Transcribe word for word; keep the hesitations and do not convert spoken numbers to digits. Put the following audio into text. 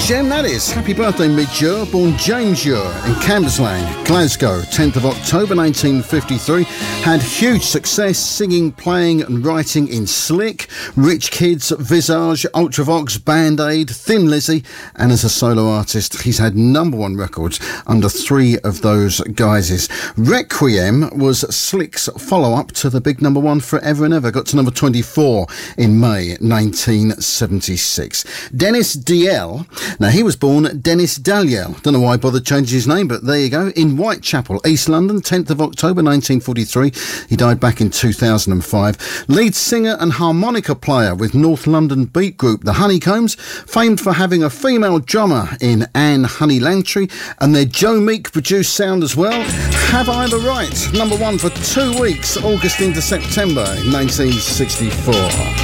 gem that is. Happy birthday, Midge Ure, born James Ure in Cambuslang, Glasgow, tenth of October nineteen fifty-three. Had huge success singing, playing and writing in Slick, Rich Kids, Visage, Ultravox, Band-Aid, Thin Lizzy, and as a solo artist he's had number one records under three of those guises. Requiem was Slick's follow-up to the big number one Forever and Ever, got to number twenty-four in May nineteen seventy-six. Dennis D L, now he was born Dennis Dalyell, don't know why I bothered changing his name, but there you go, in Whitechapel, East London, tenth of October nineteen forty-three. He died back in two thousand five. Lead singer and harmonica player with North London beat group The Honeycombs, famed for having a female drummer in Anne Honey Langtry, and their Joe Meek produced sound as well. Have I the Right? Number one for two weeks, August into September in nineteen sixty-four.